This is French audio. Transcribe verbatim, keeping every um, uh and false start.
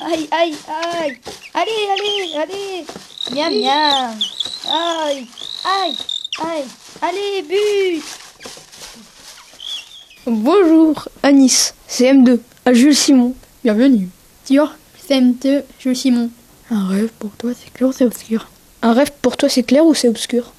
Aïe, aïe, aïe. Allez, allez, allez. Miam, miam. Aïe, aïe, aïe. Allez, but. Bonjour, Anis, C M deux, à Jules Simon. Bienvenue. Sur C M deux, Jules Simon. Un rêve pour toi, c'est clair ou c'est obscur? Un rêve pour toi, c'est clair ou c'est obscur?